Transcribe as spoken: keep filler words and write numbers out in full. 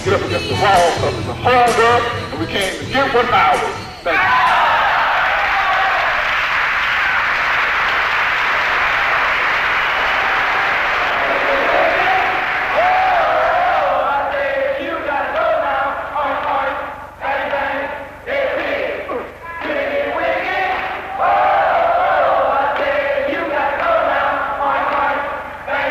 get up against the wall because it's a hard up and we came to get what's ours. Thank you.